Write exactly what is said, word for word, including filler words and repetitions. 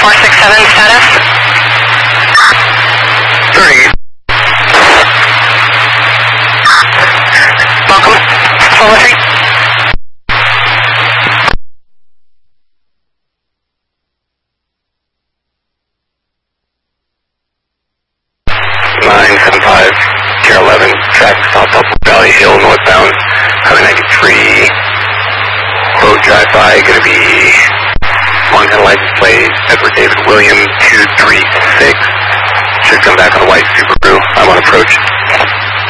four six seven, status? thirty. Welcome. Telemetry. nine seven five, Sierra eleven, traffic stop up Valley Hill northbound, Highway ninety-three, quote drive by, gonna be Montana license plate, Edward David William two three six, should come back on a white Subaru, I'm on approach.